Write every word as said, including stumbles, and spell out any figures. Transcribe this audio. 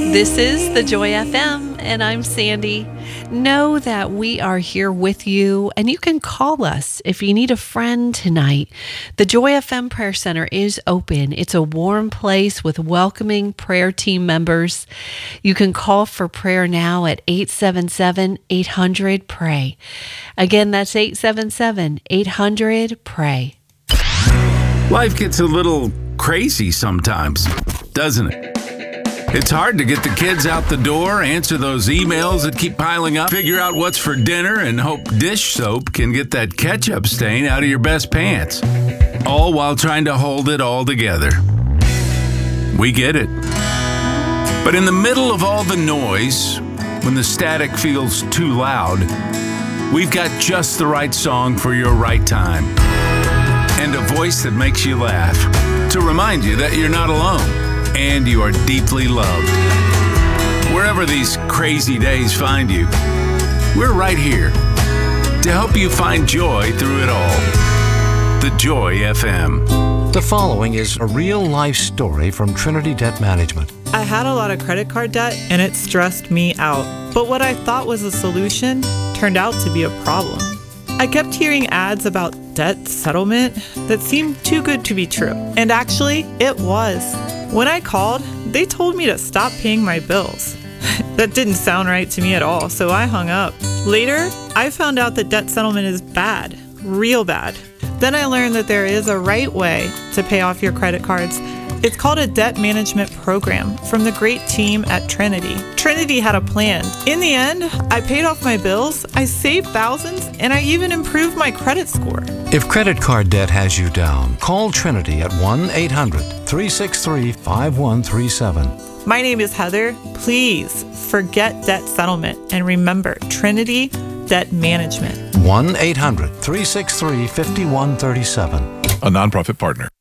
This is the Joy F M, and I'm Sandy. Know that we are here with you, and you can call us if you need a friend tonight. The Joy F M Prayer Center is open. It's a warm place with welcoming prayer team members. You can call for prayer now at eight seven seven, eight hundred, pray. Again, that's eight seven seven, eight hundred, pray. Life gets a little crazy sometimes, doesn't it? It's hard to get the kids out the door, answer those emails that keep piling up, figure out what's for dinner, and hope dish soap can get that ketchup stain out of your best pants. All while trying to hold it all together. We get it. But in the middle of all the noise, when the static feels too loud, we've got just the right song for your right time. And a voice that makes you laugh to remind you that you're not alone. And you are deeply loved. Wherever these crazy days find you, we're right here to help you find joy through it all. The Joy F M. The following is a real-life story from Trinity Debt Management. I had a lot of credit card debt, and it stressed me out. But what I thought was a solution turned out to be a problem. I kept hearing ads about debt settlement that seemed too good to be true. And actually, it was. When I called, they told me to stop paying my bills. That didn't sound right to me at all, so I hung up. Later, I found out that debt settlement is bad, real bad. Then I learned that there is a right way to pay off your credit cards. It's called a debt management program from the great team at Trinity. Trinity had a plan. In the end, I paid off my bills, I saved thousands, and I even improved my credit score. If credit card debt has you down, call Trinity at one eight hundred, three six three, five one three seven. My name is Heather. Please forget debt settlement and remember Trinity Debt Management. one eight hundred, three six three, five one three seven. A nonprofit partner.